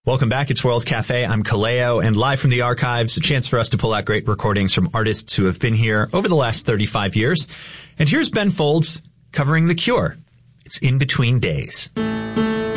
Welcome back. It's World Cafe. I'm Kaleo, and live from the archives, a chance for us to pull out great recordings from artists who have been here over the last 35 years. And here's Ben Folds covering The Cure. It's In Between Days.